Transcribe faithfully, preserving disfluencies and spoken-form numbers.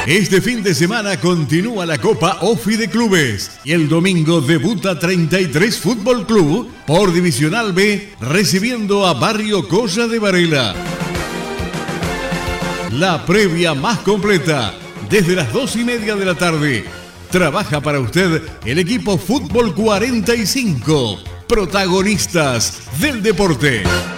Este fin de semana continúa la Copa OFI de Clubes y el domingo debuta treinta y tres Fútbol Club por Divisional B recibiendo a Barrio Colla de Varela. La previa más completa desde las dos y media de la tarde. Trabaja para usted el equipo Fútbol cuarenta y cinco, protagonistas del deporte.